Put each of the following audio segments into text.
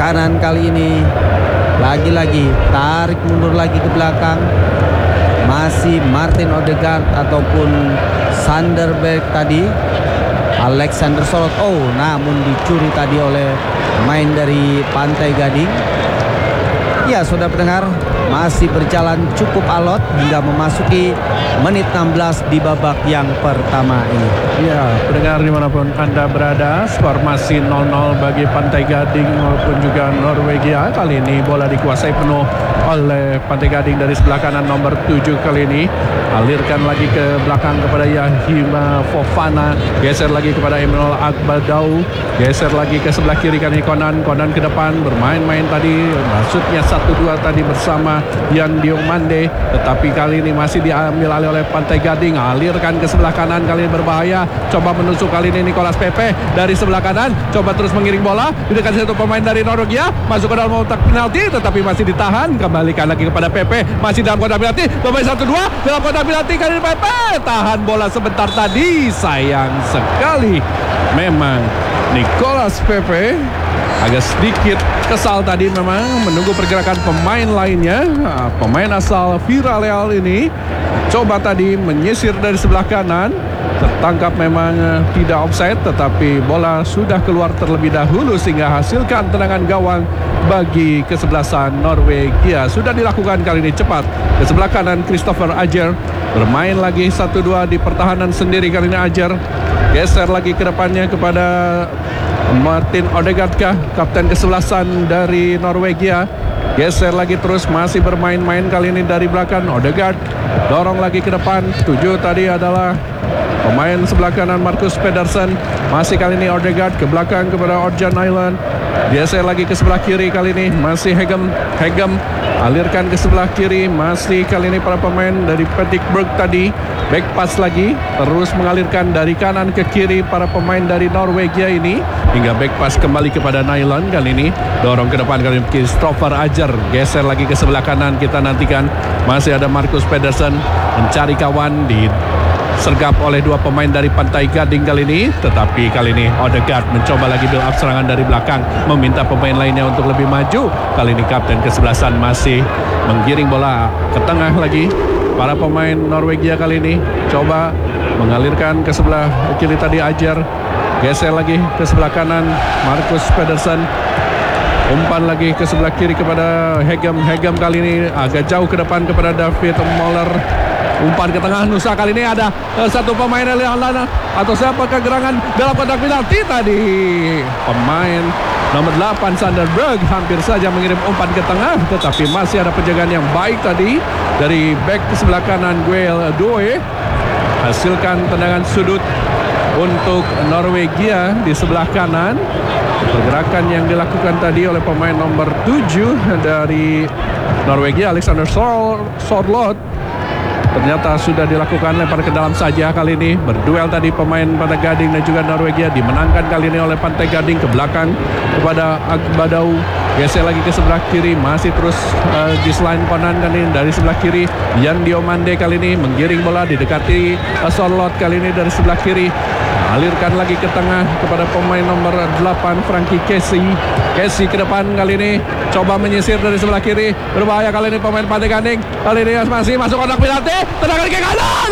kanan kali ini. Lagi-lagi tarik mundur lagi ke belakang. Masih Martin Odegaard ataupun Sanderberg tadi. Alexander Sørloth. Oh, namun dicuri tadi oleh pemain dari Pantai Gading. Ya, saudara pendengar, masih berjalan cukup alot hingga memasuki menit 16 di babak yang pertama ini. Ya, pendengar dimanapun Anda berada, skor masih 0-0 bagi Pantai Gading maupun juga Norwegia. Kali ini bola dikuasai penuh oleh Pantai Gading dari sebelah kanan nomor 7 kali ini. Alirkan lagi ke belakang kepada Yahima Fofana. Geser lagi kepada Emmanuel Agbadou. Geser lagi ke sebelah kiri kali Konan ke depan bermain-main tadi. Maksudnya 1-2 tadi bersama Yan Diomande. Tetapi kali ini masih diambil alih oleh Pantai Gading. Alirkan ke sebelah kanan kali ini berbahaya. Coba menusuk kali ini Nicolas Pepe dari sebelah kanan. Coba terus mengiring bola. Di dekat satu pemain dari Norwegia. Masuk ke dalam kotak penalti. Tetapi masih ditahan. Kembalikan lagi kepada Pepe. Masih dalam kotak penalti. Pemain 1-2 dalam kotak penalti kali ini Pepe. Tahan bola sebentar tadi. Sayang sekali. Memang Nicolas Pepe agak sedikit kesal tadi memang menunggu pergerakan pemain lainnya. Pemain asal Villarreal ini coba tadi menyisir dari sebelah kanan. Tertangkap memang tidak offside, tetapi bola sudah keluar terlebih dahulu sehingga hasilkan tendangan gawang bagi kesebelasan Norwegia. Sudah dilakukan kali ini cepat ke sebelah kanan Christopher Ajer. Bermain lagi 1-2 di pertahanan sendiri kali ini Ajer. Geser lagi ke depannya kepada Martin Odegaard kah, kapten kesebelasan dari Norwegia. Geser lagi terus, masih bermain-main kali ini dari belakang. Odegaard dorong lagi ke depan. 7 tadi adalah pemain sebelah kanan Marcus Pedersen. Masih kali ini Odegaard ke belakang kepada Orjan Nyland. Geser lagi ke sebelah kiri kali ini masih Hegem alirkan ke sebelah kiri. Masih kali ini para pemain dari Petikburg tadi back pass lagi, terus mengalirkan dari kanan ke kiri para pemain dari Norwegia ini hingga back pass kembali kepada Nyland. Kali ini dorong ke depan kali ini Christopher Ajer. Geser lagi ke sebelah kanan, kita nantikan masih ada Marcus Pedersen mencari kawan, disergap oleh 2 pemain dari Pantai Gading kali ini. Tetapi kali ini Odegaard mencoba lagi build up serangan dari belakang, meminta pemain lainnya untuk lebih maju. Kali ini kapten kesebelasan masih menggiring bola ke tengah lagi. Para pemain Norwegia kali ini coba mengalirkan ke sebelah kiri tadi Ajer. Geser lagi ke sebelah kanan Marcus Pedersen. Umpan lagi ke sebelah kiri kepada Hegem kali ini agak jauh ke depan kepada David Moller. Umpan ke tengah Nusa, kali ini ada satu pemain atau siapa kegerangan dalam kotak penalti tadi. Pemain nomor 8 Sanderberg hampir saja mengirim umpan ke tengah, tetapi masih ada penjagaan yang baik tadi dari back ke sebelah kanan Guel Doe. Hasilkan tendangan sudut untuk Norwegia di sebelah kanan. Pergerakan yang dilakukan tadi oleh pemain nomor 7 dari Norwegia Alexander Sørloth ternyata sudah dilakukan, lempar ke dalam saja. Kali ini berduel tadi pemain Pantai Gading dan juga Norwegia, dimenangkan kali ini oleh Pantai Gading ke belakang kepada Agbadou. Geser lagi ke sebelah kiri, masih terus di selain Konan kali ini dari sebelah kiri. Yan Diomande kali ini menggiring bola, didekati Sørloth kali ini dari sebelah kiri. Alirkan lagi ke tengah kepada pemain nomor 8 Frankie Casey ke depan kali ini coba menyisir dari sebelah kiri. Berbahaya kali ini pemain Pantai Gading. Kali ini masih masuk kotak penalti. Tendangan ke kanan.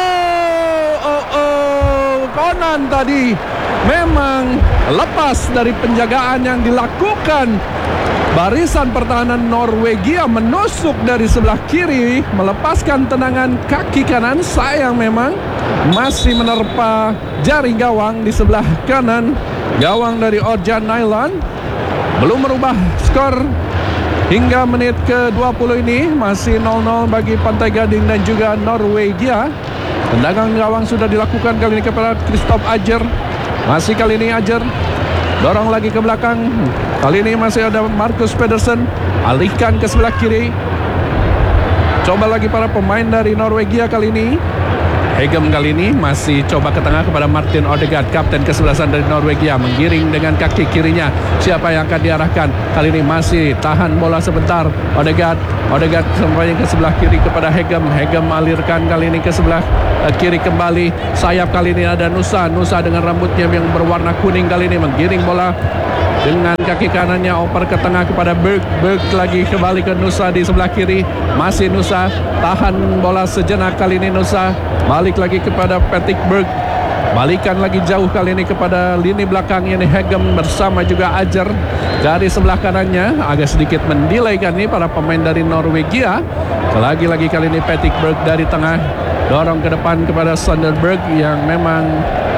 Konan tadi memang lepas dari penjagaan yang dilakukan. Barisan pertahanan Norwegia menusuk dari sebelah kiri, melepaskan tendangan kaki kanan. Sayang memang masih menerpa jaring gawang di sebelah kanan. Gawang dari Orjan Nyland belum merubah skor hingga menit ke-20 ini. Masih 0-0 bagi Pantai Gading dan juga Norwegia. Tendangan gawang sudah dilakukan kali ini kepada Christoph Ajer. Masih kali ini Ajer dorong lagi ke belakang. Kali ini masih ada Marcus Pedersen. Alihkan ke sebelah kiri. Coba lagi para pemain dari Norwegia kali ini. Hegem kali ini masih coba ke tengah kepada Martin Odegaard, kapten kesebelasan dari Norwegia, menggiring dengan kaki kirinya. Siapa yang akan diarahkan? Kali ini masih tahan bola sebentar. Odegaard sampai ke sebelah kiri kepada Hegem alirkan kali ini ke sebelah kiri kembali. Sayap kali ini ada Nusa dengan rambutnya yang berwarna kuning kali ini menggiring bola Dengan kaki kanannya oper ke tengah kepada Berg. Berg lagi kembali ke Nusa di sebelah kiri. Masih Nusa tahan bola sejenak, kali ini Nusa balik lagi kepada Patrick Berg. Balikan lagi jauh kali ini kepada lini belakang ini Hegem bersama juga Ajer dari sebelah kanannya. Agak sedikit mendelay kan ini para pemain dari Norwegia. Lagi-lagi kali ini Patrick Berg dari tengah dorong ke depan kepada Sanderberg yang memang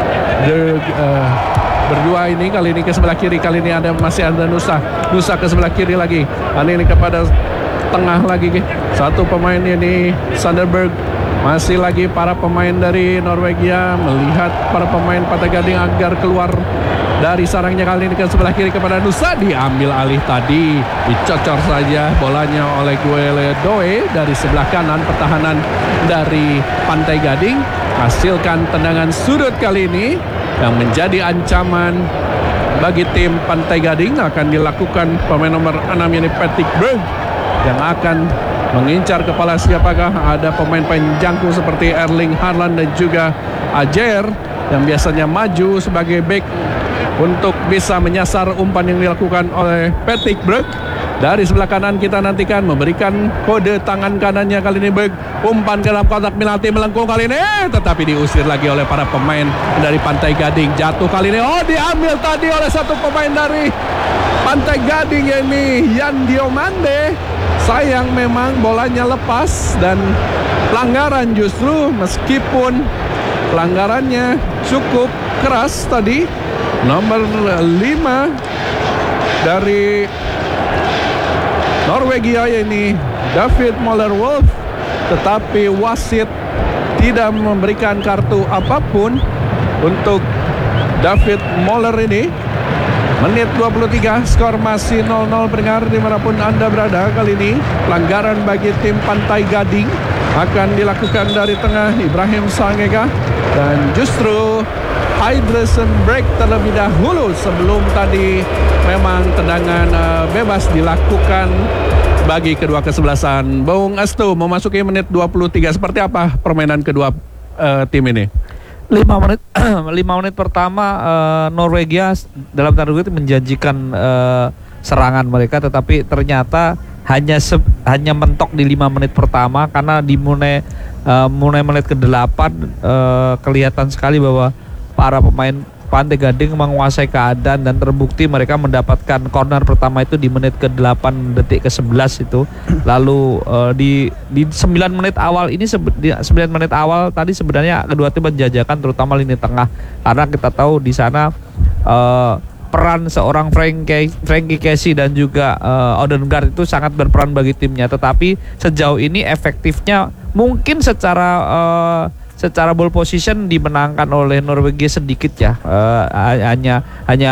berdua ini. Kali ini ke sebelah kiri, kali ini masih ada Nusa ke sebelah kiri lagi. Kali ini kepada tengah lagi satu pemain ini Sanderberg. Masih lagi para pemain dari Norwegia melihat para pemain Pantai Gading agar keluar dari sarangnya. Kali ini ke sebelah kiri kepada Nusa, diambil alih tadi, dicocor saja bolanya oleh Guele Doe dari sebelah kanan. Pertahanan dari Pantai Gading hasilkan tendangan sudut kali ini yang menjadi ancaman bagi tim Pantai Gading. Akan dilakukan pemain nomor 6 ini Patrick Berg yang akan mengincar kepala siapakah. Ada pemain penjangkau seperti Erling Haaland dan juga Ajer yang biasanya maju sebagai back untuk bisa menyasar umpan yang dilakukan oleh Patrick Berg. Dari sebelah kanan kita nantikan memberikan kode tangan kanannya. Kali ini Berg umpan ke dalam kotak penalti melengkung kali ini, tetapi diusir lagi oleh para pemain dari Pantai Gading. Jatuh kali ini, diambil tadi oleh satu pemain dari Pantai Gading ini Yan Diomande. Sayang memang bolanya lepas dan pelanggaran justru, meskipun pelanggarannya cukup keras tadi. Nomor 5 dari Norwegia ini David Moller-Wolf, tetapi wasit tidak memberikan kartu apapun untuk David Moller ini. Menit 23, skor masih 0-0 pendengar dimanapun Anda berada. Kali ini pelanggaran bagi tim Pantai Gading akan dilakukan dari tengah Ibrahim Sangega, dan justru hydration break terlebih dahulu sebelum tadi memang tendangan bebas dilakukan bagi kedua kesebelasan. Bung Astu, memasuki menit 23, seperti apa permainan kedua tim ini? 5 menit pertama Norwegia dalam tanda kutip menjanjikan serangan mereka, tetapi ternyata hanya mentok di 5 menit pertama, karena di mulai menit ke-8 kelihatan sekali bahwa para pemain Pantai Gading menguasai keadaan dan terbukti mereka mendapatkan corner pertama itu di menit ke-8 detik ke-11 itu. Lalu di 9 menit awal ini 9 menit awal tadi sebenarnya kedua tim menjajakan terutama lini tengah, karena kita tahu di sana peran seorang Frankie Casey dan juga Odegaard itu sangat berperan bagi timnya. Tetapi sejauh ini efektifnya mungkin secara ball position dimenangkan oleh Norwegia sedikit ya, hanya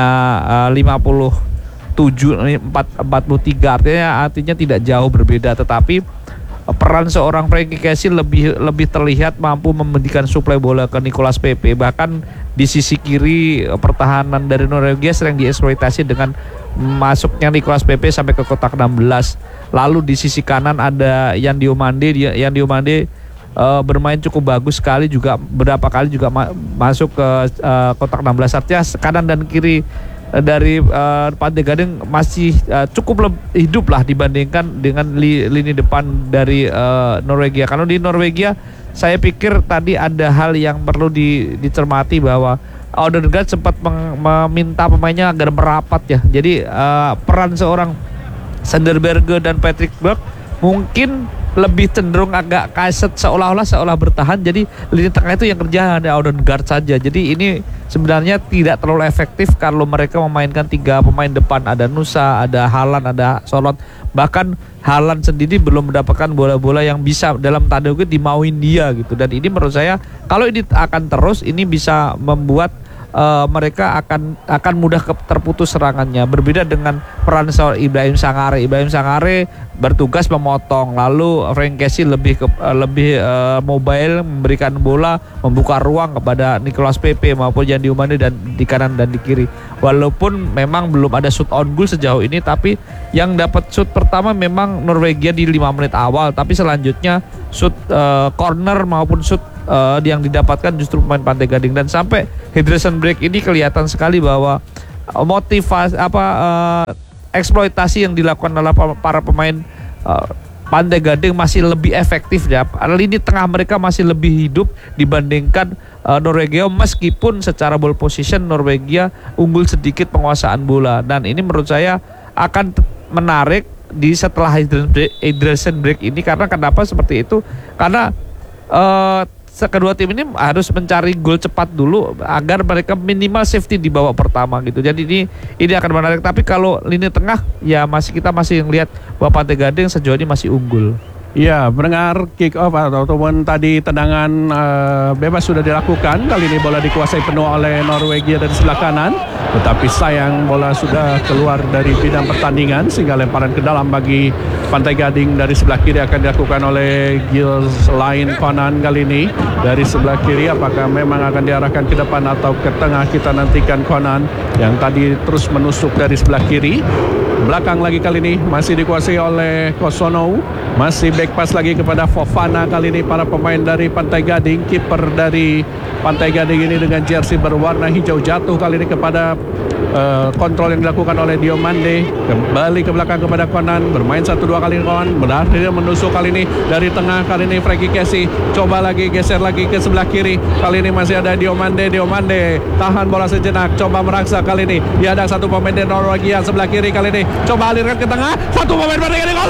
43, artinya tidak jauh berbeda. Tetapi peran seorang Frankie Casey lebih terlihat mampu memberikan suplai bola ke Nicolas Pepe. Bahkan di sisi kiri pertahanan dari Norwegia sering dieksploitasi dengan masuknya Nicolas Pepe sampai ke kotak 16. Lalu di sisi kanan ada Yan Diomande bermain cukup bagus sekali juga, beberapa kali juga masuk ke kotak 16. Artinya kanan dan kiri dari Pantai Gading masih cukup hidup lah dibandingkan dengan lini depan dari Norwegia. Kalau di Norwegia saya pikir tadi ada hal yang perlu dicermati, bahwa Odegaard sempat meminta pemainnya agar merapat ya. Jadi peran seorang Sanderberg dan Patrick Berg mungkin lebih cenderung agak kaset, seolah bertahan. Jadi lini tengah itu yang kerja ada Odegaard saja. Jadi ini sebenarnya tidak terlalu efektif kalau mereka memainkan 3 pemain depan. Ada Nusa, ada Haaland, ada Solot. Bahkan Haaland sendiri belum mendapatkan bola-bola yang bisa dalam tanda kutip dimauin dia gitu. Dan ini menurut saya kalau ini akan terus, ini bisa membuat mereka akan mudah terputus serangannya. Berbeda dengan peran seorang Ibrahim Sangare bertugas memotong, lalu Frank Casey lebih mobile, memberikan bola, membuka ruang kepada Nicolas Pepe maupun Yan Diomande dan di kanan dan di kiri. Walaupun memang belum ada shoot on goal sejauh ini, tapi yang dapat shoot pertama memang Norwegia di 5 menit awal, tapi selanjutnya shoot corner maupun shoot yang didapatkan justru pemain Pantai Gading. Dan sampai hydration break ini kelihatan sekali bahwa motivasi eksploitasi yang dilakukan oleh para pemain Pantai Gading masih lebih efektif ya. Lini tengah mereka masih lebih hidup dibandingkan Norwegia, meskipun secara ball position Norwegia unggul sedikit penguasaan bola, dan ini menurut saya akan menarik di setelah hydration break ini. Karena kenapa seperti itu? Karena kedua tim ini harus mencari gol cepat dulu agar mereka minimal safety di babak pertama gitu. Jadi ini akan menarik. Tapi kalau lini tengah ya kita masih melihat bahwa Pantai Gading sejauh ini masih unggul. Ya, mendengar kick off ataupun tadi tendangan bebas sudah dilakukan. Kali ini bola dikuasai penuh oleh Norwegia dari sebelah kanan, tetapi sayang bola sudah keluar dari bidang pertandingan sehingga lemparan ke dalam bagi Pantai Gading. Dari sebelah kiri akan dilakukan oleh Gilslain Conan kali ini. Dari sebelah kiri apakah memang akan diarahkan ke depan atau ke tengah, kita nantikan. Conan yang tadi terus menusuk dari sebelah kiri. Belakang lagi kali ini masih dikuasai oleh Kosono. Masih back pass lagi kepada Fofana kali ini para pemain dari Pantai Gading. Kiper dari Pantai Gading ini dengan jersey berwarna hijau jatuh kali ini kepada kontrol yang dilakukan oleh Diomande. Kembali ke belakang kepada Conan. Bermain 1-2 kali Conan. Berhasil menusuk kali ini dari tengah. Kali ini Frankie Casey coba lagi geser lagi ke sebelah kiri. Kali ini masih ada Diomande. Diomande tahan bola sejenak, coba meraksa kali ini. Dia ada satu pemain dari Norwegia sebelah kiri kali ini. Coba alirkan ke tengah. Satu pemain Pantai Gading.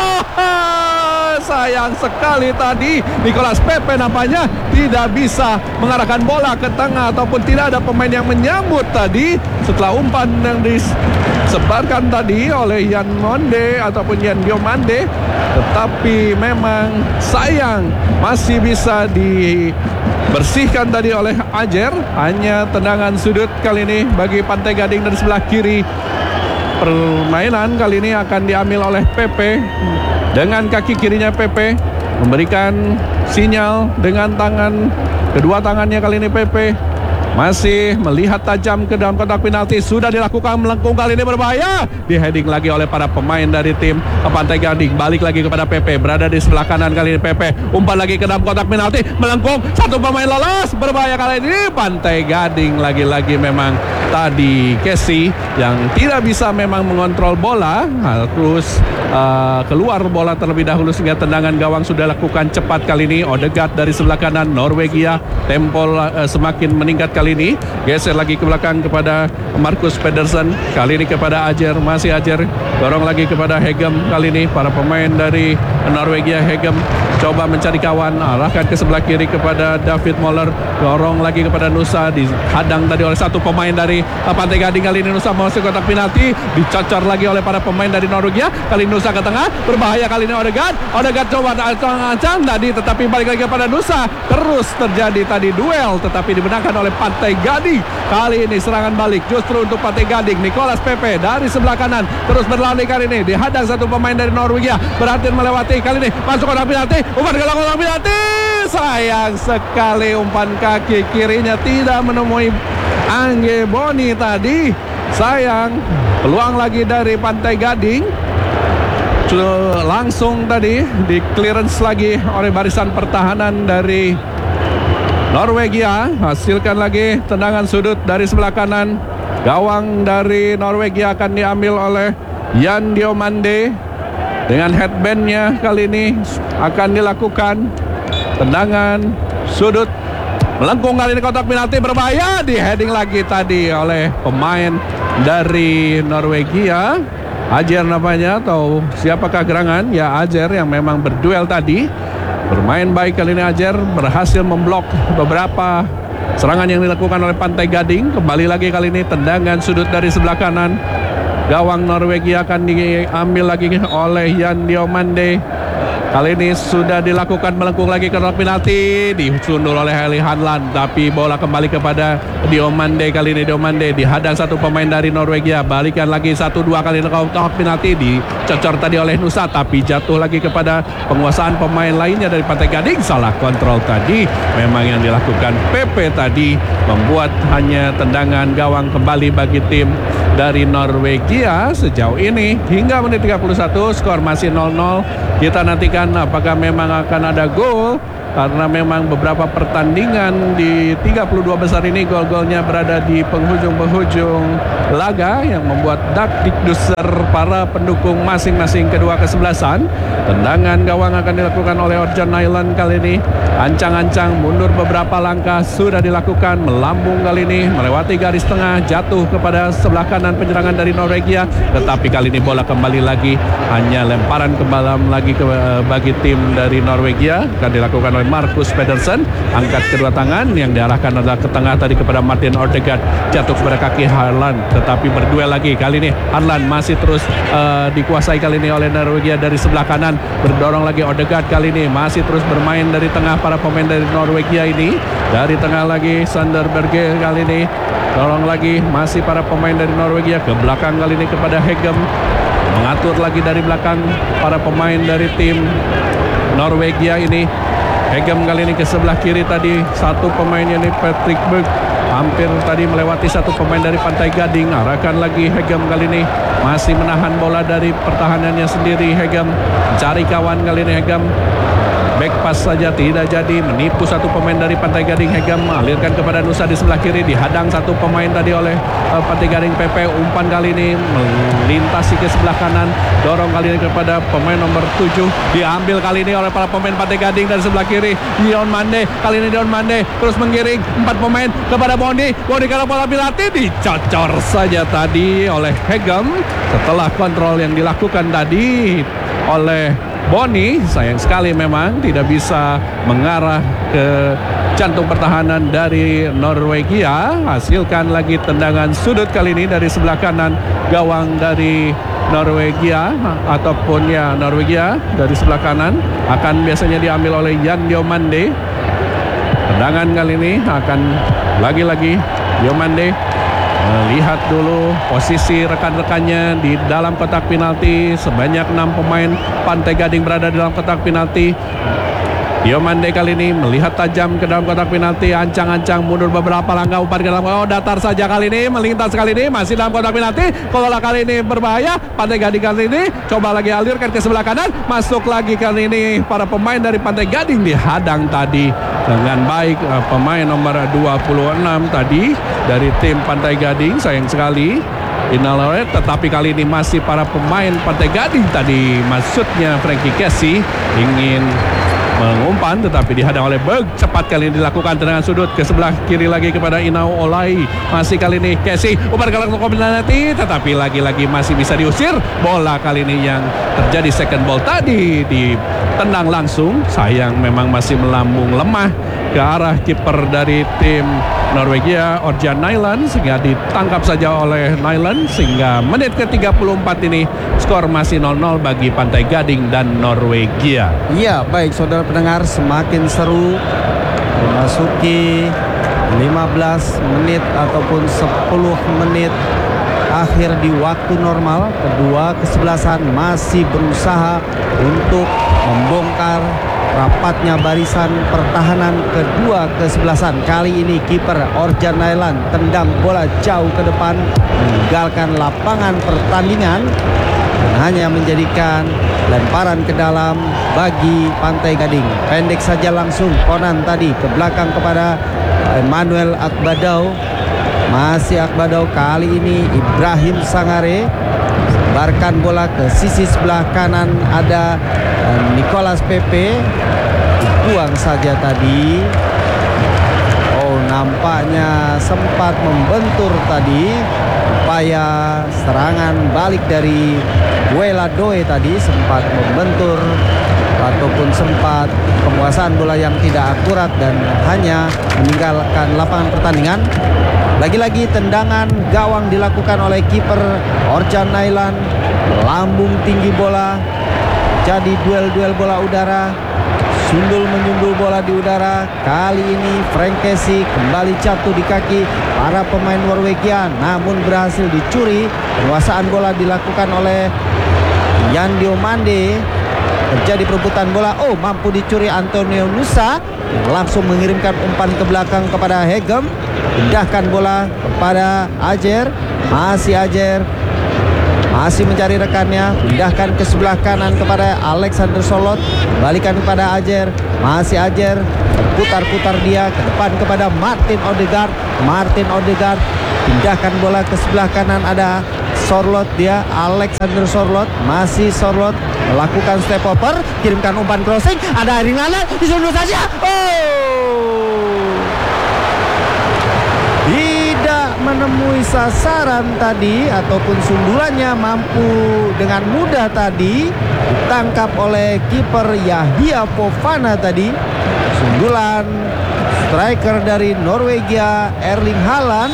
Sayang sekali tadi Nicolas Pepe nampaknya tidak bisa mengarahkan bola ke tengah ataupun tidak ada pemain yang menyambut tadi setelah umpan yang disebarkan tadi oleh Yan Monde ataupun Yan Diomande. Tetapi memang sayang masih bisa dibersihkan tadi oleh Ajer. Hanya tendangan sudut kali ini bagi Pantai Gading dari sebelah kiri. Permainan kali ini akan diambil oleh Pepe. Dengan kaki kirinya Pepe memberikan sinyal dengan kedua tangannya kali ini. Pepe masih melihat tajam ke dalam kotak penalti. Sudah dilakukan melengkung kali ini, berbahaya. Di heading lagi oleh para pemain dari tim Pantai Gading. Balik lagi kepada Pepe, berada di sebelah kanan kali ini. Pepe umpan lagi ke dalam kotak penalti, melengkung. Satu pemain lolos, berbahaya kali ini Pantai Gading. Lagi-lagi memang tadi Casey yang tidak bisa memang mengontrol bola, harus keluar bola terlebih dahulu sehingga tendangan gawang sudah lakukan cepat kali ini. Odegaard dari sebelah kanan Norwegia, tempo semakin meningkat kali ini. Geser lagi ke belakang kepada Marcus Pedersen, kali ini kepada Ajer. Masih Ajer, dorong lagi kepada Hegem. Kali ini para pemain dari Norwegia. Hegem coba mencari kawan, arahkan ke sebelah kiri kepada David Moller, dorong lagi kepada Nusa, dihadang tadi oleh satu pemain dari Pantai Gading. Kali ini Nusa masuk kotak penalti, dicocor lagi oleh para pemain dari Norwegia. Kali ini Nusa ke tengah, berbahaya kali ini Odegaard coba ancang tadi, tetapi balik lagi kepada Nusa. Terus terjadi tadi duel, tetapi dimenangkan oleh Pantai Gading. Kali ini serangan balik justru untuk Pantai Gading. Nicolas Pepe dari sebelah kanan terus berlari kali ini, dihadang satu pemain dari Norwegia, berhasil melewati kali ini, masuk kotak penalti, umpan ke dalam kotak penalti. Sayang sekali umpan kaki kirinya tidak menemui Angge Boni tadi. Sayang, peluang lagi dari Pantai Gading. Langsung tadi di clearance lagi oleh barisan pertahanan dari Norwegia. Hasilkan lagi tendangan sudut dari sebelah kanan. Gawang dari Norwegia akan diambil oleh Yan Diomande. Dengan headbandnya kali ini akan dilakukan tendangan sudut, melengkung kali ini kotak penalti, berbahaya. Di heading lagi tadi oleh pemain dari Norwegia. Ajer namanya, atau siapakah gerangan? Ya Ajer yang memang berduel tadi. Bermain baik kali ini Ajer, berhasil memblok beberapa serangan yang dilakukan oleh Pantai Gading. Kembali lagi kali ini tendangan sudut dari sebelah kanan. Gawang Norwegia akan diambil lagi oleh Yan Diomande. Kali ini sudah dilakukan melengkung lagi ke kotak penalti, disundul oleh Heli Hanlan, tapi bola kembali kepada Diomande. Kali ini Diomande dihadang satu pemain dari Norwegia, balikan lagi 1-2 kali ke kotak penalti, dicocor tadi oleh Nusa, tapi jatuh lagi kepada penguasaan pemain lainnya dari Pantai Gading. Salah kontrol tadi memang yang dilakukan Pepe tadi, membuat hanya tendangan gawang kembali bagi tim dari Norwegia. Sejauh ini hingga menit 31 skor masih 0-0. Kita nantikan apakah memang akan ada gol karena memang beberapa pertandingan di 32 besar ini gol-golnya berada di penghujung-penghujung laga yang membuat dakdikduser para pendukung masing-masing kedua kesebelasan. Tendangan gawang akan dilakukan oleh Orjan Nyland kali ini. Ancang-ancang mundur beberapa langkah sudah dilakukan, melambung kali ini melewati garis tengah, jatuh kepada sebelah kanan penyerangan dari Norwegia, tetapi kali ini bola kembali lagi, hanya lemparan ke dalam lagi bagi tim dari Norwegia, akan dilakukan oleh Marcus Pedersen. Angkat kedua tangan yang diarahkan adalah ke tengah tadi kepada Martin Odegaard, jatuh kepada kaki Haaland, tetapi berduel lagi kali ini. Haaland masih terus dikuasai kali ini oleh Norwegia dari sebelah kanan, berdorong lagi Odegaard kali ini masih terus bermain dari tengah. Para pemain dari Norwegia ini dari tengah lagi Sander Berge kali ini dorong lagi, masih para pemain dari Norwegia ke belakang kali ini kepada Hegem, mengatur lagi dari belakang para pemain dari tim Norwegia ini. Hegem kali ini ke sebelah kiri tadi, satu pemainnya ini Patrick Berg hampir tadi melewati satu pemain dari Pantai Gading. Arahkan lagi Hegem kali ini masih menahan bola dari pertahanannya sendiri. Hegem mencari kawan kali ini. Hegem back pass saja tidak jadi, menipu satu pemain dari Pantai Gading. Hegem alirkan kepada Nusa di sebelah kiri, dihadang satu pemain tadi oleh Pantai Gading. PP umpan kali ini melintasi ke sebelah kanan, dorong kali ini kepada pemain nomor 7, diambil kali ini oleh para pemain Pantai Gading dari sebelah kiri. Dion Mande kali ini, Dion Mande terus menggiring 4 pemain kepada Bondi kalau bola Pilati dicocor saja tadi oleh Hegem setelah kontrol yang dilakukan tadi oleh Boni. Sayang sekali memang tidak bisa mengarah ke jantung pertahanan dari Norwegia. Hasilkan lagi tendangan sudut kali ini dari sebelah kanan gawang dari Norwegia, ataupun ya Norwegia dari sebelah kanan akan biasanya diambil oleh Jan Diomande. Tendangan kali ini akan lagi-lagi Diomande melihat dulu posisi rekan-rekannya di dalam kotak penalti. Sebanyak 6 pemain Pantai Gading berada di dalam kotak penalti. Diomande kali ini melihat tajam ke dalam kotak penalti, ancang-ancang mundur beberapa langkah, umpan ke dalam, datar saja kali ini, melintas kali ini, masih dalam kotak penalti. Kalau kali ini berbahaya, Pantai Gading kali ini coba lagi alirkan ke sebelah kanan, masuk lagi kali ini. Para pemain dari Pantai Gading dihadang tadi dengan baik pemain nomor 26 tadi dari tim Pantai Gading. Sayang sekali Inalaret, tetapi kali ini masih para pemain Pantai Gading tadi, maksudnya Frankie Casey ingin mengumpan, tetapi dihadang oleh Berg. Cepat kali ini dilakukan tendangan sudut ke sebelah kiri lagi kepada Inau Olai. Masih kali ini Casey umpan ke dalam kombinasi, tetapi lagi-lagi masih bisa diusir. Bola kali ini yang terjadi second ball tadi ditendang langsung. Sayang memang masih melambung lemah ke arah kiper dari tim Norwegia, Orjan Nyland, sehingga ditangkap saja oleh Nyland, sehingga menit ke-34 ini skor masih 0-0 bagi Pantai Gading dan Norwegia. Iya, baik saudara pendengar, semakin seru memasuki 15 menit ataupun 10 menit akhir di waktu normal. Kedua kesebelasan masih berusaha untuk membongkar rapatnya barisan pertahanan kedua kesebelasan. Kali ini kiper Orjan Nyland tendang bola jauh ke depan, meninggalkan lapangan pertandingan dan hanya menjadikan lemparan ke dalam bagi Pantai Gading. Pendek saja langsung Konan tadi ke belakang kepada Emmanuel Akbadau. Masih Akbadau, kali ini Ibrahim Sangare sebarkan bola ke sisi sebelah kanan, ada Nicolas Pepe, dibuang saja tadi. Nampaknya sempat membentur tadi upaya serangan balik dari Wela Doe tadi, sempat membentur ataupun sempat penguasaan bola yang tidak akurat dan hanya meninggalkan lapangan pertandingan. Lagi-lagi tendangan gawang dilakukan oleh kiper Orjan Nyland, lambung tinggi bola, jadi duel-duel bola udara, sundul menyundul bola di udara. Kali ini Frank Casey kembali jatuh di kaki para pemain Norwegia, namun berhasil dicuri. Penguasaan bola dilakukan oleh Jan Diomande. Terjadi perebutan bola, mampu dicuri Antonio Nusa, langsung mengirimkan umpan ke belakang kepada Hegem. Pindahkan bola kepada Ajer, masih Ajer, masih mencari rekannya, pindahkan ke sebelah kanan kepada Alexander Sorloth, balikan kepada Ajer, masih Ajer, putar-putar dia ke depan kepada Martin Odegaard. Martin Odegaard pindahkan bola ke sebelah kanan, ada Sorloth, dia Alexander Sorloth, masih Sorloth melakukan step over, kirimkan umpan crossing, ada Erling Haaland, disundul saja. Tidak menemui sasaran tadi, ataupun sundulannya mampu dengan mudah tadi ditangkap oleh kiper Yahya Fofana tadi. Sundulan striker dari Norwegia Erling Haaland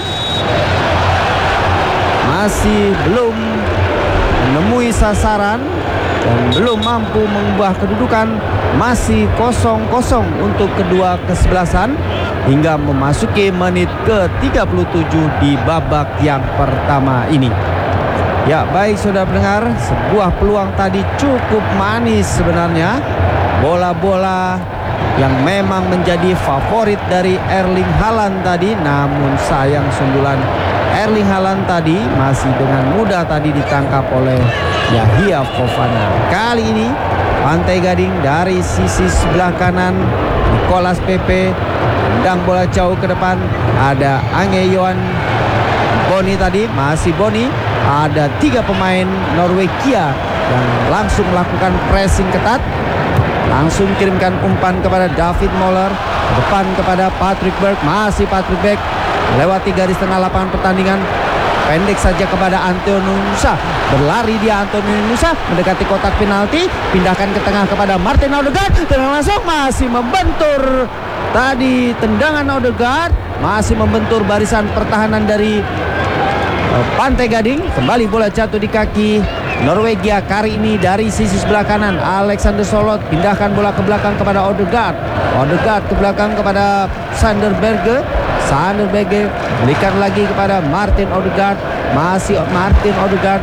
masih belum menemui sasaran dan belum mampu mengubah kedudukan, masih 0-0 untuk kedua kesebelasan hingga memasuki menit ke-37 di babak yang pertama ini. Ya, baik saudara pendengar, sebuah peluang tadi cukup manis sebenarnya. Bola-bola yang memang menjadi favorit dari Erling Haaland tadi, namun sayang sundulan Erling Haaland tadi masih dengan mudah tadi ditangkap oleh Yahya Fofana. Kali ini Pantai Gading dari sisi sebelah kanan, Nicolas Pepe tendang bola jauh ke depan, ada Ange Johan Boni tadi, masih Boni. Ada 3 pemain Norwegia yang langsung melakukan pressing ketat, langsung kirimkan umpan kepada David Moller, ke depan kepada Patrick Berg, masih Patrick Berg lewati garis tengah lapangan pertandingan, pendek saja kepada Antonio Nusa, berlari dia Antonio Nusa mendekati kotak penalti, pindahkan ke tengah kepada Martin Odegaard, tenang langsung, masih membentur tadi tendangan Odegaard, masih membentur barisan pertahanan dari Pantai Gading. Kembali bola jatuh di kaki Norwegia, kali ini dari sisi sebelah kanan. Alexander Sorloth pindahkan bola ke belakang kepada Odegaard, Odegaard ke belakang kepada Sander Berge, Sander Berge berikan lagi kepada Martin Odegaard, masih Martin Odegaard,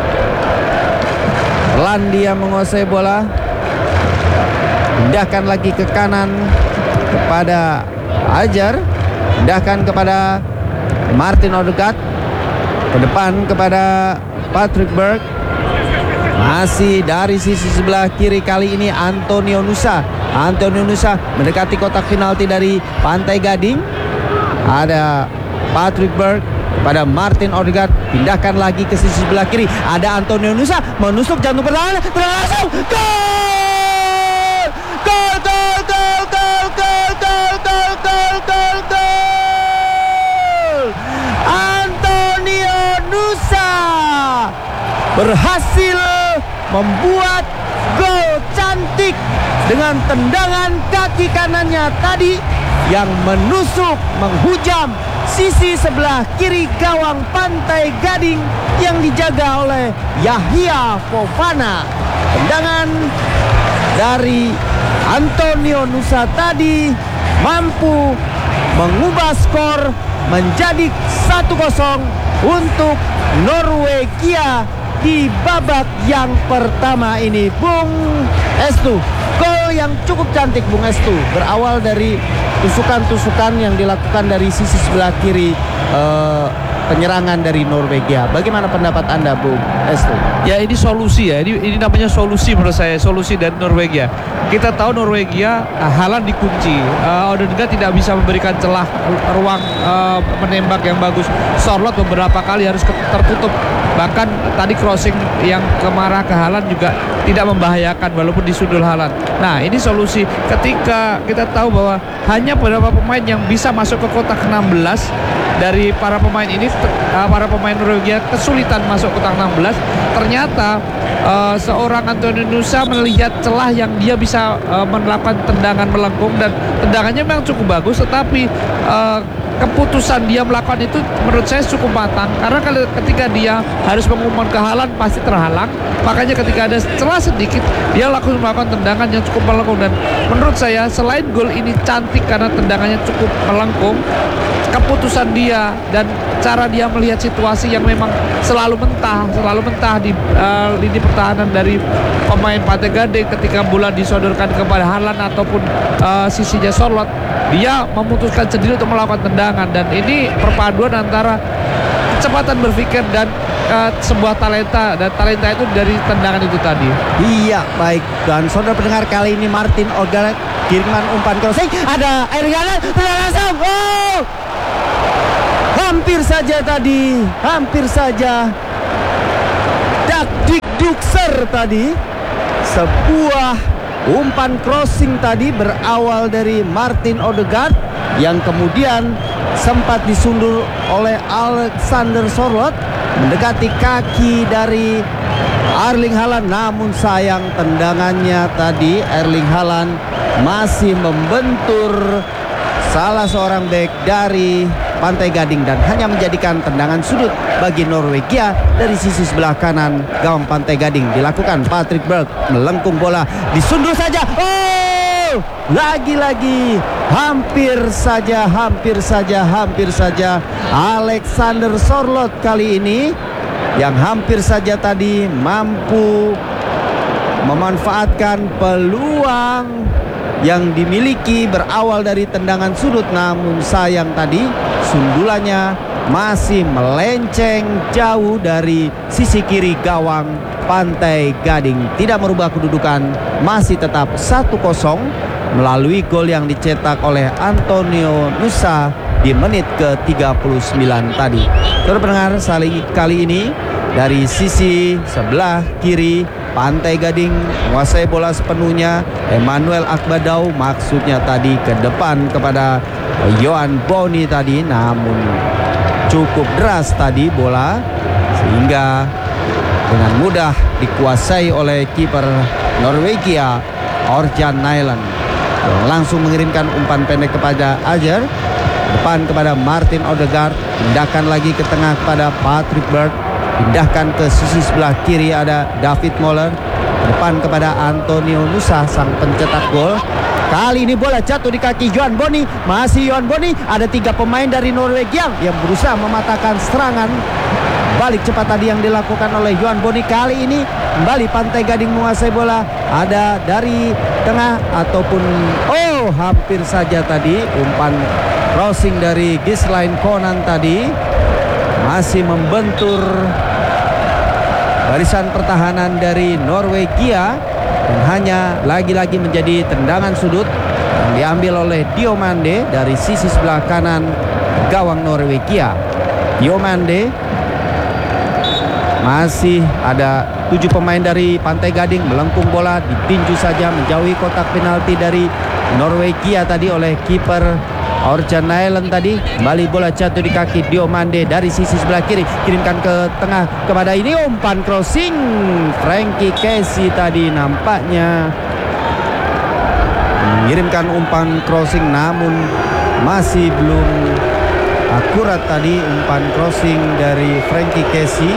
pelan dia menguasai bola, pindahkan lagi ke kanan kepada Ajer, pindahkan kepada Martin Odegaard, ke depan kepada Patrick Berg, masih dari sisi sebelah kiri, kali ini Antonio Nusa. Antonio Nusa mendekati kotak penalti dari Pantai Gading, ada Patrick Berg kepada Martin Odegaard, pindahkan lagi ke sisi sebelah kiri, ada Antonio Nusa menusuk jantung pertahanan, langsung gol! Gol, gol, gol, gol, gol, gol, gol, gol, gol, gol! Antonio Nusa berhasil membuat gol cantik dengan tendangan kaki kanannya tadi yang menusuk, menghujam sisi sebelah kiri gawang Pantai Gading yang dijaga oleh Yahya Fofana. Tendangan dari Antonio Nusa tadi mampu mengubah skor menjadi 1-0 untuk Norwegia di babak yang pertama ini. Bung Estu, gol yang cukup cantik Bung Estu, berawal dari tusukan-tusukan yang dilakukan dari sisi sebelah kiri penyerangan dari Norwegia. Bagaimana pendapat Anda Bung Estu? Ya, ini solusi ya. Ini namanya solusi menurut saya, solusi dari Norwegia. Kita tahu Norwegia Haaland dikunci. Odegaard tidak bisa memberikan celah ruang menembak yang bagus. Sorloth beberapa kali harus tertutup. Bahkan tadi crossing yang kemarah ke Haaland juga tidak membahayakan walaupun disundul Haaland. Nah, ini solusi ketika kita tahu bahwa hanya beberapa pemain yang bisa masuk ke kotak 16 dari para pemain ini, para pemain Norwegia kesulitan masuk kotak 16. Ternyata seorang Antonio Nusa melihat celah yang dia bisa melakukan tendangan melengkung, dan tendangannya memang cukup bagus, tetapi keputusan dia melakukan itu menurut saya cukup matang, karena ketika dia harus mengumpan ke Haaland pasti terhalang. Makanya ketika ada celah sedikit dia langsung melakukan tendangan yang cukup melengkung, dan menurut saya selain gol ini cantik karena tendangannya cukup melengkung, keputusan dia dan cara dia melihat situasi yang memang selalu mentah di lini pertahanan dari pemain Pantai Gading ketika bola disodorkan kepada Haaland ataupun sisinya Sorloth, dia memutuskan sendiri untuk melakukan tendangan. Dan ini perpaduan antara kecepatan berpikir dan sebuah talenta, dan talenta itu dari tendangan itu tadi. Iya, baik. Dan saudara pendengar, kali ini Martin Odegaard kiriman umpan crossing, ada Erling Haaland, langsung. Oh! Hampir saja tadi, hampir saja. Dak dik dukser tadi. Sebuah umpan crossing tadi berawal dari Martin Odegaard yang kemudian sempat disundur oleh Alexander Sørloth mendekati kaki dari Erling Haaland, namun sayang tendangannya tadi Erling Haaland masih membentur salah seorang bek dari Pantai Gading dan hanya menjadikan tendangan sudut bagi Norwegia dari sisi sebelah kanan gawang Pantai Gading. Dilakukan Patrick Berg, melengkung bola, disundur saja. Oh! Lagi-lagi hampir saja Alexander Sørloth kali ini yang hampir saja tadi mampu memanfaatkan peluang yang dimiliki berawal dari tendangan sudut, namun sayang tadi sundulannya masih melenceng jauh dari sisi kiri gawang Pantai Gading. Tidak merubah kedudukan, masih tetap 1-0 melalui gol yang dicetak oleh Antonio Nusa di menit ke-39 tadi. Terdengar kali ini dari sisi sebelah kiri Pantai Gading menguasai bola sepenuhnya. Emmanuel Akbadau maksudnya tadi ke depan kepada Yohan Boni tadi, namun cukup deras tadi bola sehingga dengan mudah dikuasai oleh kiper Norwegia Orjan Nyland yang langsung mengirimkan umpan pendek kepada Ajer, depan kepada Martin Odegaard, pindahkan lagi ke tengah kepada Patrick Berg, pindahkan ke sisi sebelah kiri ada David Moller, depan kepada Antonio Nusa sang pencetak gol. Kali ini bola jatuh di kaki Yohan Boni, masih Yohan Boni. Ada 3 pemain dari Norwegia yang berusaha mematahkan serangan balik cepat tadi yang dilakukan oleh Yohan Boni. Kali ini kembali Pantai Gading menguasai bola, ada dari tengah ataupun hampir saja tadi umpan crossing dari Gislain Conan tadi masih membentur barisan pertahanan dari Norwegia dan hanya lagi-lagi menjadi tendangan sudut yang diambil oleh Diomande dari sisi sebelah kanan gawang Norwegia. Diomande, masih ada 7 pemain dari Pantai Gading melengkung bola, ditinju saja menjauhi kotak penalti dari Norwegia tadi oleh kiper Orjan Nyland tadi. Kembali bola jatuh di kaki Diomande dari sisi sebelah kiri, kirimkan ke tengah kepada ini umpan crossing Frankie Kessie tadi nampaknya mengirimkan umpan crossing, namun masih belum akurat tadi umpan crossing dari Frankie Kessie.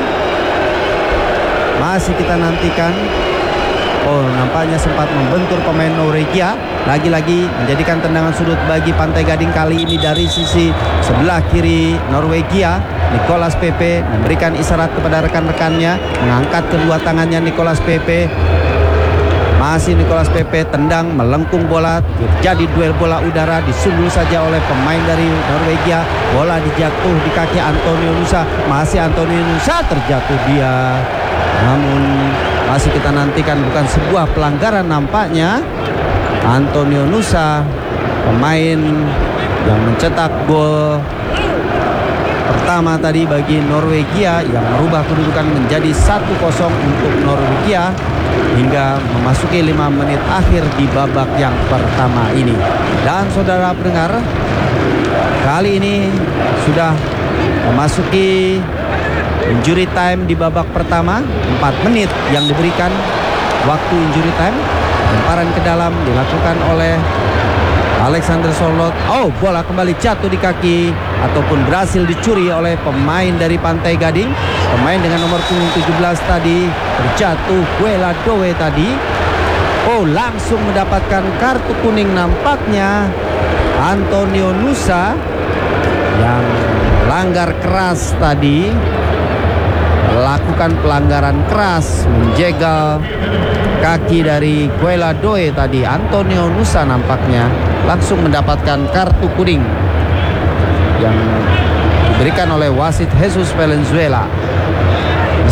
Masih kita nantikan. Nampaknya sempat membentur pemain Norwegia. Lagi-lagi menjadikan tendangan sudut bagi Pantai Gading, kali ini dari sisi sebelah kiri Norwegia. Nicolas Pepe memberikan isyarat kepada rekan-rekannya, mengangkat kedua tangannya Nicolas Pepe. Masih Nicolas Pepe tendang, melengkung bola, jadi duel bola udara, disundul saja oleh pemain dari Norwegia. Bola dijatuh di kaki Antonio Nusa. Masih Antonio Nusa terjatuh dia, namun masih kita nantikan, bukan sebuah pelanggaran nampaknya. Antonio Nusa, pemain yang mencetak gol pertama tadi bagi Norwegia yang merubah kedudukan menjadi 1-0 untuk Norwegia hingga memasuki 5 menit akhir di babak yang pertama ini. Dan saudara pendengar, kali ini sudah memasuki injury time di babak pertama. 4 menit yang diberikan waktu injury time. Lemparan ke dalam dilakukan oleh Alexander Sørloth. Bola kembali jatuh di kaki ataupun berhasil dicuri oleh pemain dari Pantai Gading. Pemain dengan nomor punggung 17 tadi terjatuh, Guela Doe tadi. Langsung mendapatkan kartu kuning nampaknya Antonio Nusa yang langgar keras tadi, melakukan pelanggaran keras, menjegal kaki dari Guela Doe tadi. Antonio Nusa nampaknya langsung mendapatkan kartu kuning yang diberikan oleh wasit Jesus Valenzuela.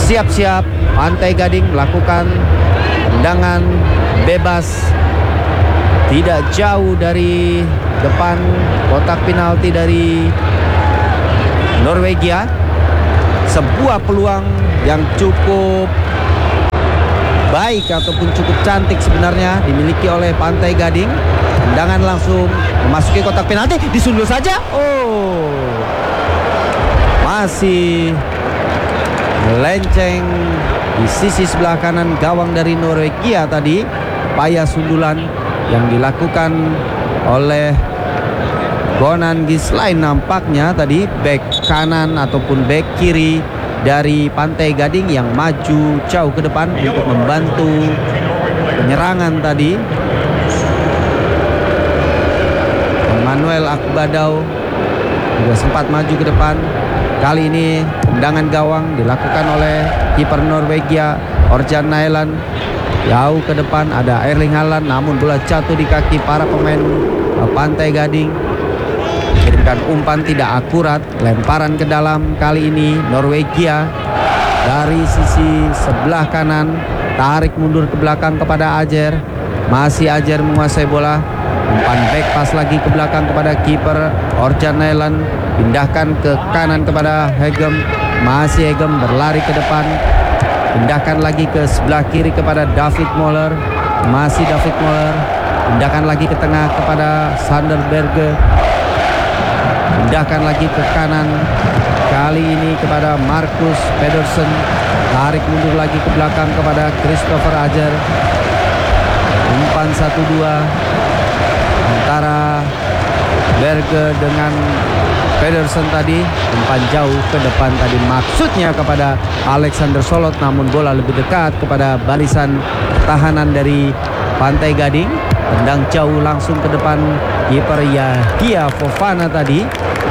Bersiap-siap Pantai Gading melakukan tendangan bebas tidak jauh dari depan kotak penalti dari Norwegia. Sebuah peluang yang cukup baik ataupun cukup cantik sebenarnya dimiliki oleh Pantai Gading. Tendangan langsung memasuki kotak penalti, disundul saja. Oh, masih melenceng di sisi sebelah kanan gawang dari Norwegia tadi. Upaya sundulan yang dilakukan oleh Gonan Gislain nampaknya tadi back kanan ataupun back kiri dari Pantai Gading yang maju jauh ke depan untuk membantu penyerangan tadi. Manuel Akbadau juga sempat maju ke depan. Kali ini tendangan gawang dilakukan oleh kiper Norwegia Orjan Nailand. Jauh ke depan ada Erling Haaland, namun bola jatuh di kaki para pemain Pantai Gading. Kirimkan umpan tidak akurat, lemparan ke dalam. Kali ini Norwegia dari sisi sebelah kanan tarik mundur ke belakang kepada Ajer. Masih Ajer menguasai bola. Umpan back pass lagi ke belakang kepada kiper Orjan Nailand. Pindahkan ke kanan kepada Hegem. Masih Hegem berlari ke depan. Pindahkan lagi ke sebelah kiri kepada David Moller. Masih David Moller. Pindahkan lagi ke tengah kepada Sander Berge. Pindahkan lagi ke kanan. Kali ini kepada Marcus Pedersen. Tarik mundur lagi ke belakang kepada Christopher Ajer. Umpan 1-2 antara Berge dengan Pedersen tadi. Umpan jauh ke depan tadi maksudnya kepada Alexander Solot, namun bola lebih dekat kepada barisan pertahanan dari Pantai Gading. Tendang jauh langsung ke depan kiper Yahya Fofana tadi.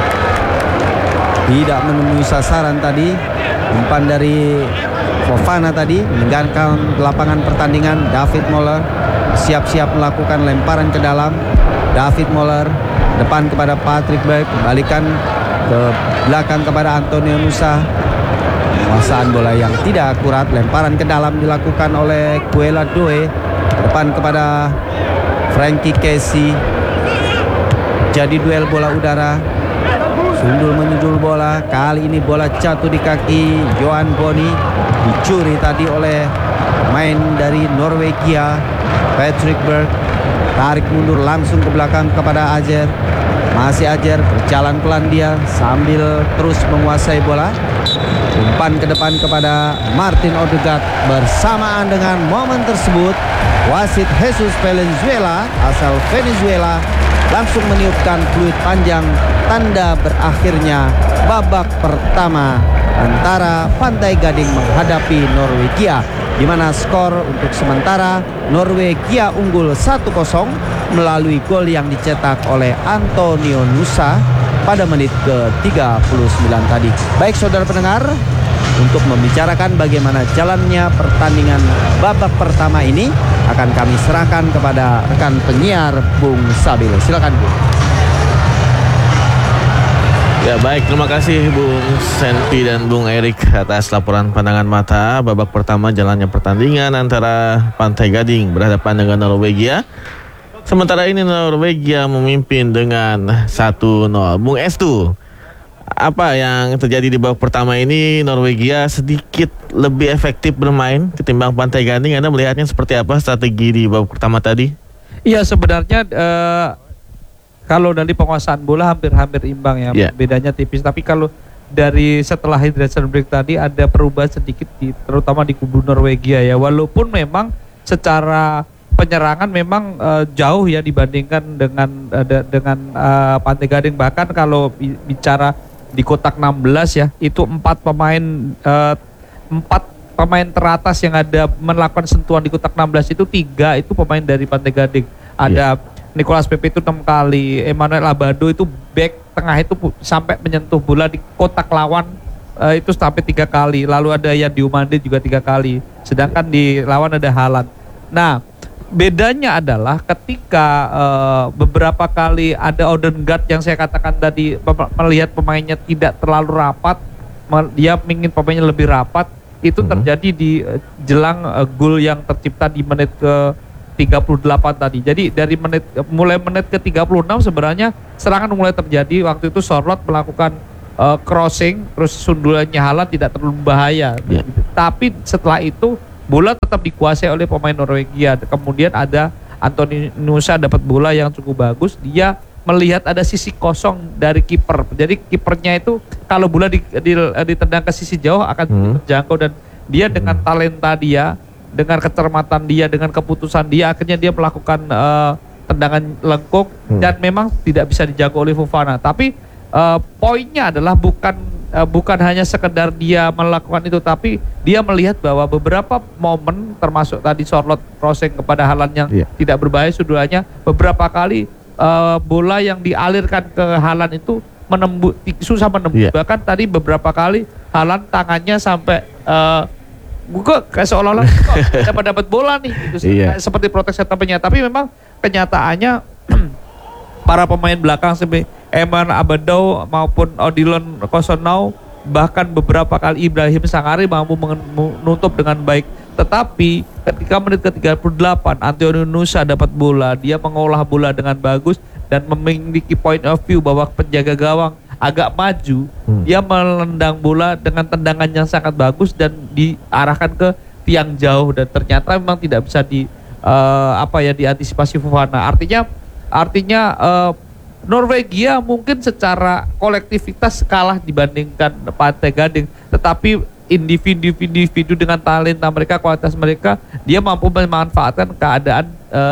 Tidak menemui sasaran tadi. Umpan dari Fofana tadi meninggalkan lapangan pertandingan. David Moller siap-siap melakukan lemparan ke dalam. David Moller depan kepada Patrick Berg, kembalikan ke belakang kepada Antonio Nusa. Penguasaan bola yang tidak akurat, lemparan ke dalam dilakukan oleh Kuela Doe. Depan kepada Frankie Casey. Jadi duel bola udara. Sundul menyundul bola. Kali ini bola jatuh di kaki Johan Boni. Dicuri tadi oleh pemain dari Norwegia Patrick Berg. Tarik mundur langsung ke belakang kepada Ajer. Masih Ajer, berjalan pelan dia sambil terus menguasai bola. Umpan ke depan kepada Martin Odegaard. Bersamaan dengan momen tersebut, wasit Jesus Valenzuela asal Venezuela langsung meniupkan fluit panjang tanda berakhirnya babak pertama antara Pantai Gading menghadapi Norwegia, di mana skor untuk sementara Norwegia unggul 1-0 melalui gol yang dicetak oleh Antonio Nusa pada menit ke-39 tadi. Baik saudara pendengar, untuk membicarakan bagaimana jalannya pertandingan babak pertama ini akan kami serahkan kepada rekan penyiar Bung Sabil. Silakan Bung. Ya baik, terima kasih Bung Senpi dan Bung Erik atas laporan pandangan mata babak pertama jalannya pertandingan antara Pantai Gading berhadapan dengan Norwegia. Sementara ini Norwegia memimpin dengan 1-0. Bung Estu, apa yang terjadi di babak pertama ini? Norwegia sedikit lebih efektif bermain ketimbang Pantai Gading. Anda melihatnya seperti apa strategi di babak pertama tadi? Iya sebenarnya kalau dari penguasaan bola hampir-hampir imbang ya, bedanya tipis. Tapi kalau dari setelah hydration break tadi ada perubahan sedikit terutama di kubu Norwegia ya. Walaupun memang secara penyerangan memang jauh ya dibandingkan dengan Pantai Gading. Bahkan kalau bicara di kotak 16 ya, itu 4 pemain teratas yang ada melakukan sentuhan di kotak 16 itu 3 itu pemain dari Pantai Gading. Ada Nicolas Pepe itu 6 kali, Emmanuel Abado itu back tengah itu sampai menyentuh bola di kotak lawan itu sampai 3 kali. Lalu ada Yan Diomande juga 3 kali. Sedangkan di lawan ada Haaland. Nah, bedanya adalah ketika beberapa kali ada Odegaard yang saya katakan tadi melihat pemainnya tidak terlalu rapat, dia ingin pemainnya lebih rapat. itu terjadi di jelang gol yang tercipta di menit ke 38 tadi. Jadi dari mulai menit ke 36 sebenarnya serangan mulai terjadi. Waktu itu Sorloth melakukan crossing, terus sundulannya Haaland tidak terlalu bahaya. Yeah. Tapi setelah itu bola tetap dikuasai oleh pemain Norwegia. Kemudian ada Anthony Nusa dapat bola yang cukup bagus. Dia melihat ada sisi kosong dari kiper. Jadi kipernya itu kalau bola ditendang ke sisi jauh akan terjangkau, dan dia dengan talenta dia, dengan kecermatan dia, dengan keputusan dia, akhirnya dia melakukan tendangan lengkung dan memang tidak bisa dijangkau oleh Fofana. Tapi poinnya adalah bukan hanya sekedar dia melakukan itu, tapi dia melihat bahwa beberapa momen termasuk tadi Sorloth crossing kepada Haaland yang tidak berbahaya sundulannya, beberapa kali bola yang dialirkan ke Haaland itu susah menembus. Bahkan tadi beberapa kali Haaland tangannya sampai gue kayak seolah-olah dapat bola nih gitu, seperti protes setupnya. Tapi memang kenyataannya para pemain belakang seperti Eman Abadou maupun Odilon Kosonau, bahkan beberapa kali Ibrahim Sangare mampu menutup dengan baik. Tetapi ketika menit ke-38 Anthony Nusa dapat bola, dia mengolah bola dengan bagus dan memiliki point of view bahwa penjaga gawang agak maju, dia melendang bola dengan tendangan yang sangat bagus dan diarahkan ke tiang jauh, dan ternyata memang tidak bisa diantisipasi Fofana. Artinya Norwegia mungkin secara kolektivitas kalah dibandingkan Pantai Gading, tetapi individu dengan talenta mereka, kualitas mereka, dia mampu memanfaatkan keadaan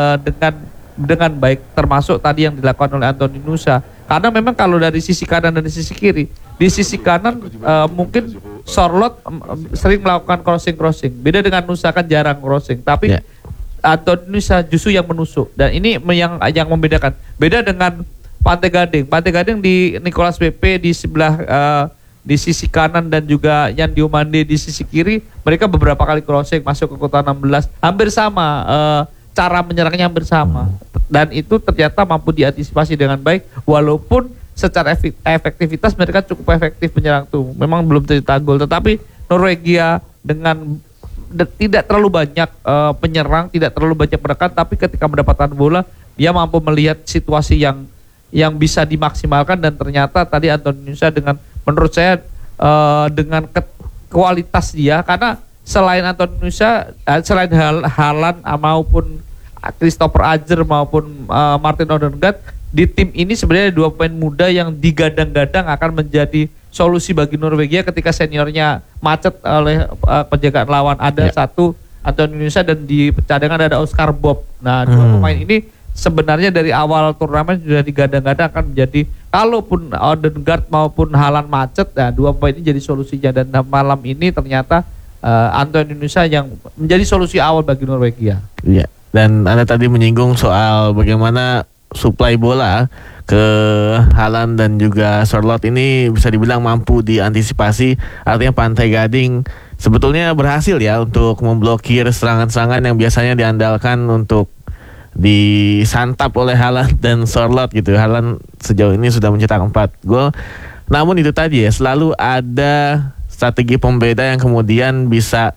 dengan baik, termasuk tadi yang dilakukan oleh Anthony Nusa. Karena memang kalau dari sisi kanan dan sisi kiri, di sisi kanan mungkin Sorloth sering melakukan crossing. Beda dengan Nusa, kan jarang crossing, tapi Anthony Nusa justru yang menusuk, dan ini yang membedakan. Beda dengan Pantai Gading di Nicolas Pepe di sebelah di sisi kanan dan juga Yan Diomande di sisi kiri, mereka beberapa kali crossing masuk ke kotak 16, hampir sama, cara menyerangnya hampir sama, dan itu ternyata mampu diantisipasi dengan baik, walaupun secara efektivitas mereka cukup efektif menyerang tuh, memang belum tercetak gol. Tetapi Norwegia dengan tidak terlalu banyak penyerang, tidak terlalu banyak menekan, tapi ketika mendapatkan bola dia mampu melihat situasi yang bisa dimaksimalkan, dan ternyata tadi Anthony Nusa dengan, menurut saya dengan kualitas dia, karena selain Anthony Nusa, selain Haaland maupun Christopher Ajer maupun Martin Odegaard, di tim ini sebenarnya ada 2 pemain muda yang digadang-gadang akan menjadi solusi bagi Norwegia ketika seniornya macet oleh penjagaan lawan. Ada satu Anthony Nusa, dan di cadangan ada Oscar Bob. Nah, 2 pemain ini sebenarnya dari awal turnamen sudah digadang-gadang akan menjadi, kalaupun Odegaard maupun Haaland macet, nah 2 pemain ini jadi solusinya, dan malam ini ternyata Anthony Nusa yang menjadi solusi awal bagi Norwegia. Iya. Dan Anda tadi menyinggung soal bagaimana suplai bola ke Haaland dan juga Sorloth ini bisa dibilang mampu diantisipasi. Artinya Pantai Gading sebetulnya berhasil ya untuk memblokir serangan-serangan yang biasanya diandalkan untuk disantap oleh Haaland dan Sorloth gitu. Haaland sejauh ini sudah mencetak 4 gol. Namun itu tadi ya, selalu ada strategi pembeda yang kemudian bisa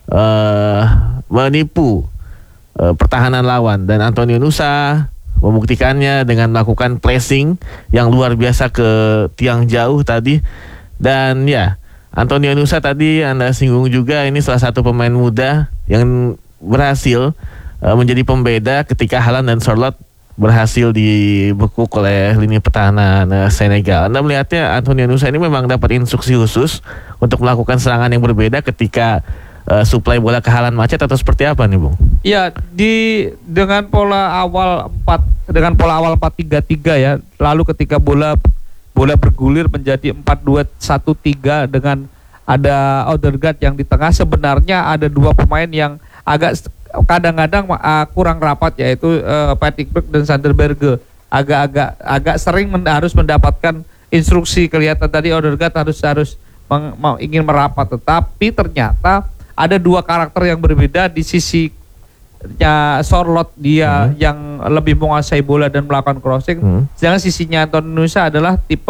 menipu pertahanan lawan, dan Anthony Nusa membuktikannya dengan melakukan pressing yang luar biasa ke tiang jauh tadi. Dan ya, Anthony Nusa tadi Anda singgung juga, ini salah satu pemain muda yang berhasil menjadi pembeda ketika Haaland dan Sorloth berhasil dibekuk oleh lini pertahanan Senegal. Anda melihatnya Anthony Nusa ini memang dapat instruksi khusus untuk melakukan serangan yang berbeda ketika suplai bola ke Haaland macet, atau seperti apa nih, Bung? Ya, dengan pola awal 4-3-3 ya. Lalu ketika bola bergulir menjadi 4-2-1-3 dengan ada Odegaard yang di tengah, sebenarnya ada 2 pemain yang agak kadang-kadang kurang rapat, yaitu Patrick Berg dan Sander Berge. Agak sering harus mendapatkan instruksi. Kelihatan tadi Odegaard harus ingin merapat, tetapi ternyata ada 2 karakter yang berbeda. Di sisinya Sorloth, dia yang lebih menguasai bola dan melakukan crossing, sedangkan sisinya Anthony Nusa adalah tipe yang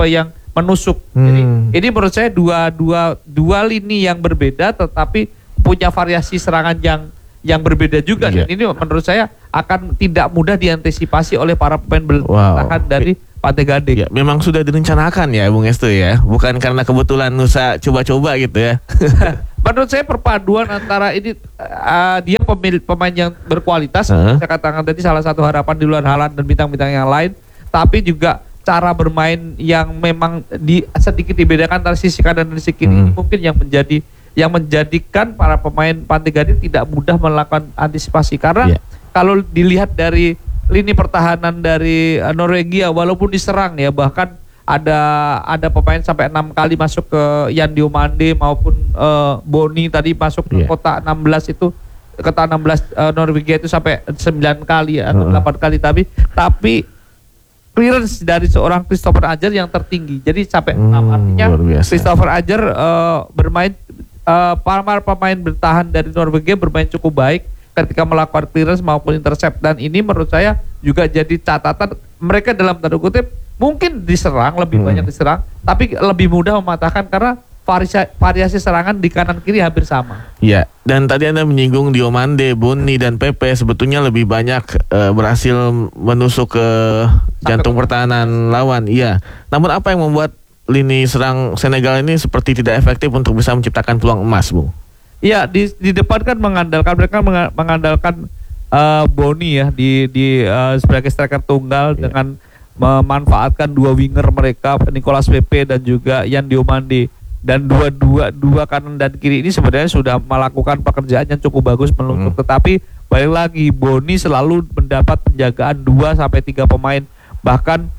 menusuk. Jadi ini menurut saya dua lini yang berbeda tetapi punya variasi serangan yang berbeda juga. Dan ini menurut saya akan tidak mudah diantisipasi oleh para pemain bertahan dari Pantai Gading. Ya, memang sudah direncanakan ya Bung Estu ya, bukan karena kebetulan Nusa coba-coba gitu ya. Menurut saya perpaduan antara ini dia pemain yang berkualitas. Saya katakan tadi salah satu harapan di luar Haaland dan bintang-bintang yang lain, tapi juga cara bermain yang memang sedikit dibedakan antara sisi kanan dan sisi kiri ini mungkin yang menjadikan para pemain Pantai Gading tidak mudah melakukan antisipasi karena kalau dilihat dari lini pertahanan dari Norwegia walaupun diserang ya, bahkan ada pemain sampai 6 kali masuk ke Jan Diomande maupun Boni tadi masuk ke kotak 16 itu, kotak 16 Norwegia itu sampai 9 kali atau 8 kali tapi clearance dari seorang Christopher Ajer yang tertinggi. Jadi sampai 6 artinya Christopher Ajer bermain para pemain bertahan dari Norwegia bermain cukup baik ketika melakukan clearance maupun intercept, dan ini menurut saya juga jadi catatan mereka dalam tanda kutip mungkin diserang lebih banyak diserang tapi lebih mudah mematahkan karena variasi serangan di kanan kiri hampir sama. Ya, dan tadi Anda menyinggung Diomande, Boni dan Pepe sebetulnya lebih banyak berhasil menusuk ke jantung pertahanan lawan. Iya. Namun apa yang membuat lini serang Senegal ini seperti tidak efektif untuk bisa menciptakan peluang emas, Bung? Iya, di depan kan mereka mengandalkan Boni ya sebagai striker tunggal dengan memanfaatkan dua winger mereka Nicolas Pepe dan juga Jan Diomande, dan dua kanan dan kiri ini sebenarnya sudah melakukan pekerjaan yang cukup bagus menutup, tetapi balik lagi Boni selalu mendapat penjagaan 2-3 pemain, bahkan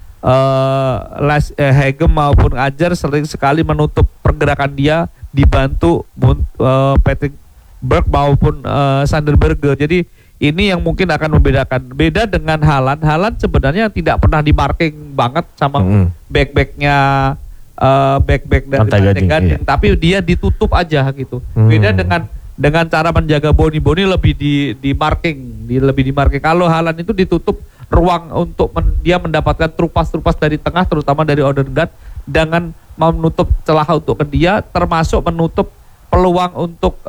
Hegem maupun Ajer sering sekali menutup pergerakan dia dibantu Patrick Berg maupun Sander Berge. Jadi ini yang mungkin akan membedakan. Beda dengan Haaland. Haaland sebenarnya tidak pernah di marking banget sama back-backnya back dari Pantai Gading, tapi dia ditutup aja gitu. Beda dengan cara menjaga Boni lebih di marking, lebih di marking. Kalau Haaland itu ditutup ruang untuk dia mendapatkan trupas-trupas dari tengah, terutama dari Odegaard, dengan menutup celah untuk ke dia, termasuk menutup peluang untuk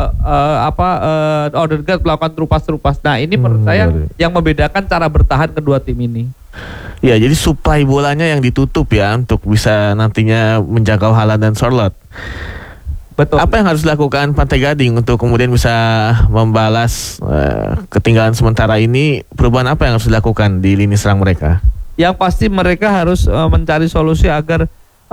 Odegaard melakukan trupas-trupas. Nah ini menurut saya yang membedakan cara bertahan kedua tim ini. Ya, jadi supply bolanya yang ditutup ya untuk bisa nantinya menjangkau Haaland dan Sorloth. Betul. Apa yang harus dilakukan Pantai Gading untuk kemudian bisa membalas ketinggalan sementara ini? Perubahan apa yang harus dilakukan di lini serang mereka? Yang pasti mereka harus mencari solusi agar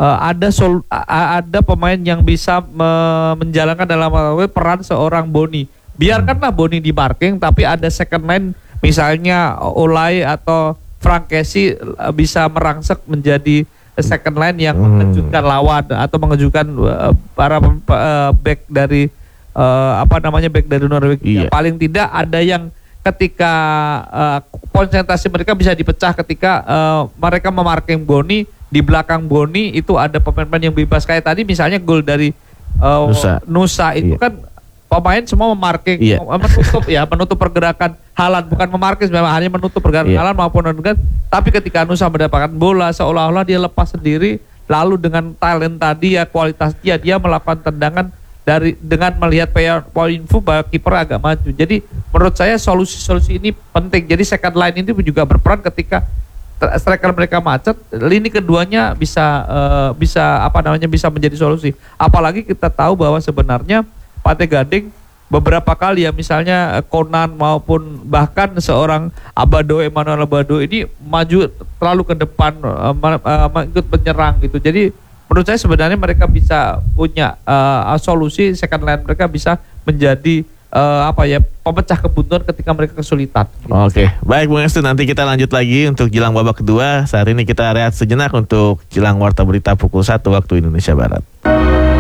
ada pemain yang bisa menjalankan dalam peran seorang Boni. Biarkanlah Boni di marking, tapi ada second line misalnya Olay atau Frank Kessie bisa merangsek menjadi second line yang mengejutkan lawan atau mengejutkan para back dari back dari Norwegia. Paling tidak ada yang ketika konsentrasi mereka bisa dipecah ketika mereka memarking Boni. Di belakang Boni itu ada pemain-pemain yang bebas, kayak tadi misalnya gol dari Nusa itu kan pemain semua memarking, menutup pergerakan Haaland, bukan memarking, memang hanya menutup pergerakan Haaland maupun Odegaard. Tapi ketika Nusa mendapatkan bola seolah-olah dia lepas sendiri, lalu dengan talent tadi ya, kualitas dia melakukan tendangan dengan melihat point view bahwa kiper agak maju. Jadi menurut saya solusi ini penting. Jadi second line ini juga berperan ketika striker mereka macet, lini keduanya bisa menjadi solusi. Apalagi kita tahu bahwa sebenarnya Pantai Gading beberapa kali ya, misalnya Conan maupun bahkan seorang Emmanuel Abado ini maju terlalu ke depan, ikut penyerang gitu. Jadi menurut saya sebenarnya mereka bisa punya solusi, second line mereka bisa menjadi pemecah kebuntuan ketika mereka kesulitan. Oke, baik Bung Estu, nanti kita lanjut lagi untuk jelang babak kedua. Saat ini kita rehat sejenak untuk jelang Warta Berita pukul 1 waktu Indonesia Barat.